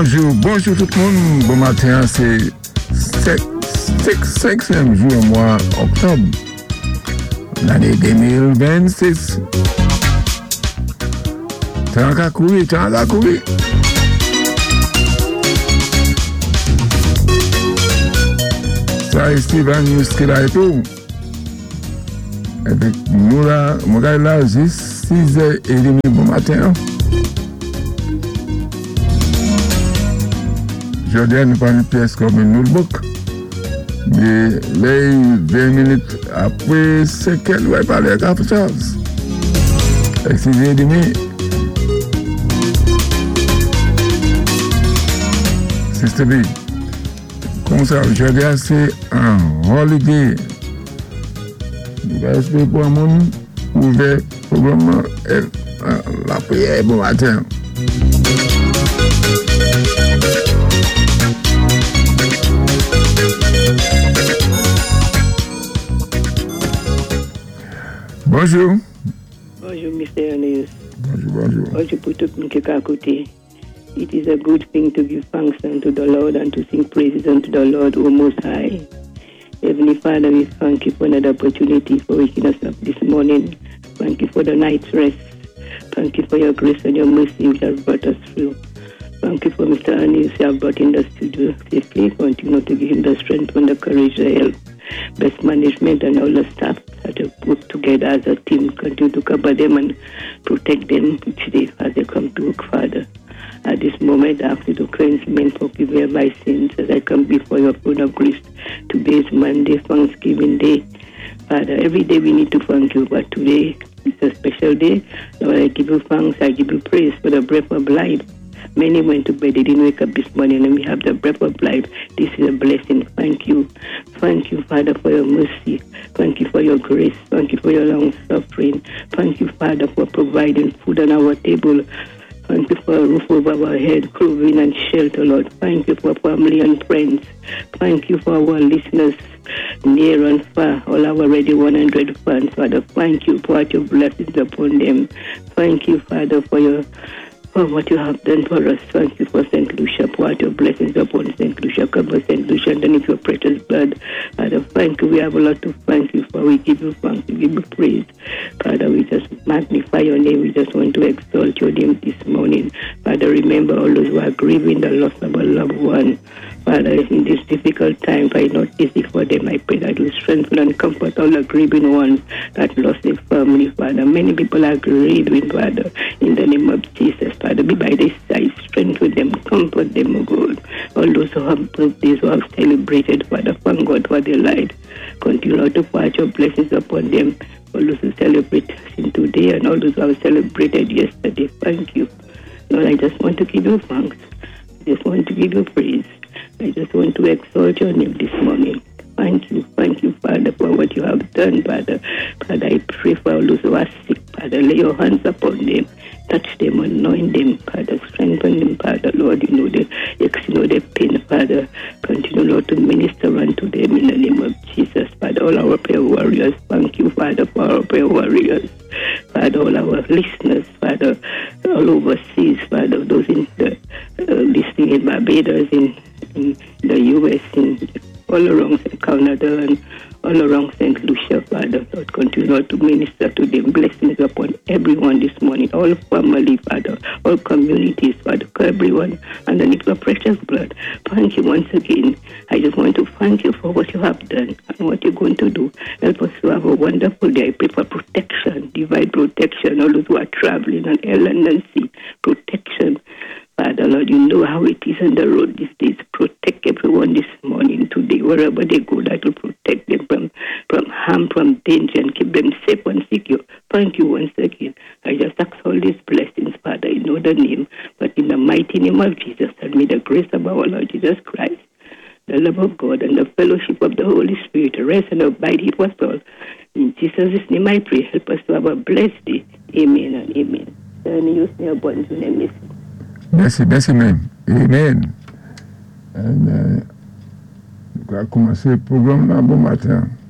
Bonjour tout le monde. Bon matin, c'est 5e jour mois octobre, l'année 2026. T'as qu'à courir. Ça, c'est Steven News qui l'a et tout. Avec nous là, mon gars là, juste 6h30 bon matin. Aujourd'hui, nous prenons une pièce comme un notebook. Mais les 20 minutes après, c'est qu'elle va parler à quelque chose. Avec 6h30. Sister B. Comme ça, aujourd'hui, c'est un holiday. Nous allons expliquer pour un monde ouvert probablement la prière bon matin. Bonjour. Bonjour, Mr. Ernest. Bonjour. Bonjour pour tout le monde qui est à côté. It is a good thing to give thanks unto the Lord and to sing praises unto the Lord, O Most High. Heavenly Father, we thank you for another opportunity for waking us up this morning. Thank you for the night's rest. Thank you for your grace and your mercy which has brought us through. Thank you for Mr. Ernest you have brought in the studio safely. Continue to give him the strength and the courage, the help, best management and all the staff that have worked together as a team. Continue to cover them and protect them each day as they come to work, Father. At this moment, I ask you to cleanse me and forgive me of my sins as I come before your throne of grace. Today is Monday, Thanksgiving Day. Father, every day we need to thank you, but today is a special day. Lord, I give you thanks, I give you praise for the breath of life. Many went to bed, they didn't wake up this morning, and we have the breath of life. This is a blessing. Thank you. Thank you, Father, for your mercy. Thank you for your grace. Thank you for your long suffering. Thank you, Father, for providing food on our table. Thank you for a roof over our head, clothing and shelter, Lord. Thank you for family and friends. Thank you for our listeners near and far, all our Radio 100 fans, Father. Thank you for your blessings upon them. Thank you, Father, for what you have done for us. Thank you for St. Lucia. Pour your blessings upon St. Lucia. Cover St. Lucia underneath your precious blood. Father, thank you. We have a lot to thank you for. We give you thanks. We give you praise. Father, we just magnify your name. We just want to exalt your name this morning. Father, remember all those who are grieving the loss of a loved one. Father, in this difficult time, if it's not easy for them, I pray that you strengthen and comfort all the grieving ones that lost their family, Father. Many people are grieving, Father, in the name of Jesus, Father. Be by their side, strengthen them, comfort them, O God. All those who have birthdays, who have celebrated, Father, thank God for their life. Continue to pour your blessings upon them. All those who celebrate today and all those who have celebrated yesterday, thank you. Lord, I just want to give you thanks. I just want to give you praise. I just want to exalt your name this morning. Thank you, Father, for what you have done, Father. Father, I pray for all those who are sick, Father. Lay your hands upon them. Touch them, anoint them, Father. Strengthen them, Father. Lord, you know the pain, Father. Continue, Lord, to minister unto them in the name of Jesus, Father. All our prayer warriors, thank you, Father, for our prayer warriors. Father, all our listeners, Father, all overseas, Father, those in the listening in Barbados, in the U.S., in all around Canada and all around St. Lucia, Father. Lord, continue to minister to them. Blessings upon everyone this morning, all family, Father, all communities, Father, everyone underneath your precious blood. Thank you once again. I just want to thank you for what you have done and what you're going to do. Help us to have a wonderful day. I pray for protection, divine protection, all those who are traveling on air, land, and sea. Protection. Father, Lord, you know how it is on the road these days. Protect everyone this morning, today, wherever they go, that will protect them from harm, from danger, and keep them safe and secure. Thank you once again. I just ask all these blessings, Father, in the name, but in the mighty name of Jesus, and may the grace of our Lord Jesus Christ, the love of God, and the fellowship of the Holy Spirit rest and abide with us all. In Jesus' name I pray. Help us to have a blessed day. Amen and amen. Merci même. Amen. On va commencer le programme là, bon matin.